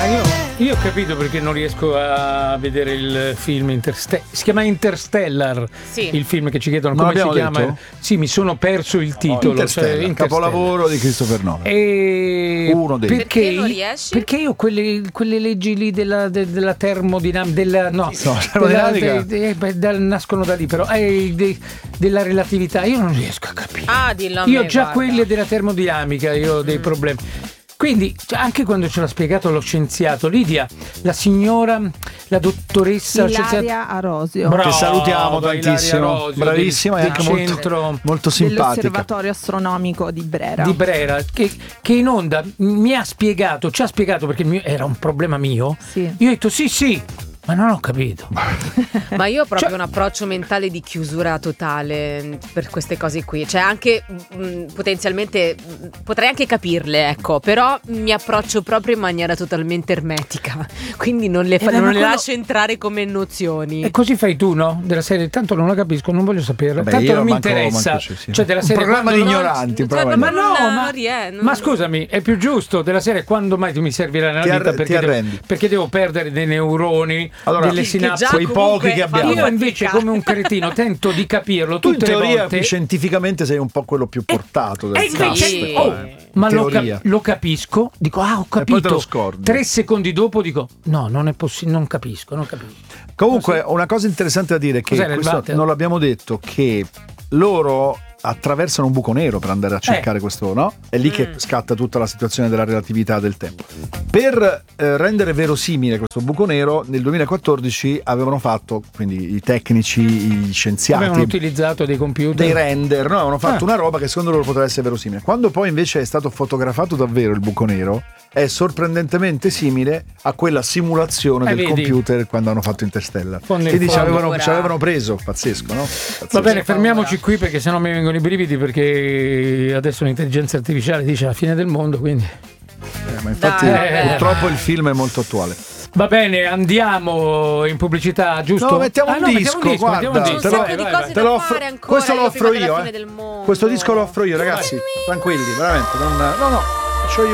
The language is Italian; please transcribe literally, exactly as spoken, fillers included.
Ma io, io ho capito perché non riesco a vedere il film Interstellar. Si chiama Interstellar, sì. Il film che ci chiedono non come si chiama. Detto? Sì, mi sono perso il titolo. Interstellar, cioè, Interstellar. Capolavoro di Christopher Nolan. E uno dei perché, perché non riesci? Perché io quelle, quelle leggi lì della, de, della termodinamica, della, no, no, termodinamica. Della, de, de, de, nascono da lì, però eh, de, della relatività io non riesco a capire. Ah, dillo a io me, già guarda. quelle della termodinamica io ho dei Mm. problemi. Quindi anche quando ce l'ha spiegato lo scienziato Lidia, la signora, la dottoressa Ilaria Arosio, Brava, che salutiamo Ilaria tantissimo, Arosio, bravissima del, e anche del molto, centro molto simpatica, dell'osservatorio astronomico di Brera, di Brera che, che in onda mi ha spiegato, ci ha spiegato perché mio, era un problema mio. Sì. Io ho detto sì sì, ma non ho capito. Ma io ho proprio Cioè- un approccio mentale di chiusura totale per queste cose qui. Cioè anche mh, potenzialmente mh, potrei anche capirle, ecco, però mi approccio proprio in maniera totalmente ermetica. Quindi non le, fa- Eh, ma non le quello- lascio entrare come nozioni. E così fai tu, no? Della serie, tanto non la capisco, non voglio sapere, Vabbè, tanto io non mi manco- interessa. manco ci sia. Cioè della Un serie programma quando- di ignoranti, un Cioè, programma Ma di- no, Non- ma, non rie- non- ma scusami, è più giusto della serie quando mai tu mi servirai nella Ti vita arre- perché, ti devo, arrendi. perché devo perdere dei neuroni, Allora, delle che- che sinapsi. già quei comunque pochi che abbiamo. Io invece come un cretino tento di capirlo Tu in tutte le teoria volte. scientificamente sei un po' quello più portato del E invece, Sì. oh, ma lo, Teoria. cap- lo capisco, dico ah ho poi te capito, lo scordi. tre secondi dopo dico no non è possibile, non capisco, non capisco. Comunque una cosa interessante da dire è che Cos'era il questo water? non l'abbiamo detto, che loro attraversano un buco nero per andare a cercare questo, no? È lì che Mm. scatta tutta la situazione della relatività del tempo. Per eh, rendere verosimile questo buco nero, nel duemilaquattordici avevano fatto, quindi i tecnici, gli scienziati, Avevano utilizzato dei computer. dei render, no? Avevano fatto Ah. una roba che secondo loro poteva essere verosimile. Quando poi invece è stato fotografato davvero il buco nero, è sorprendentemente simile a quella simulazione Eh, del vedi? computer quando hanno fatto Interstellar. Fondo in Quindi ci fondo. avevano, ci avevano preso, pazzesco, no? Pazzesco. Va bene, Che fermiamoci paura. qui perché sennò mi vengono i brividi, perché adesso l'intelligenza artificiale dice la fine del mondo, quindi Eh, ma infatti Dai, purtroppo il film è molto attuale. va bene, andiamo in pubblicità, giusto? No, mettiamo Ah, un no, disco, mettiamo un disco, guarda, mettiamo un C'è un disco. te lo- sacco di vai, cose vai, Te da lo fare offro- ancora. questo lo io offro prima della io, fine eh. del mondo. Questo disco lo offro io, ragazzi. Tranquilli, veramente. Non, no, no, faccio io.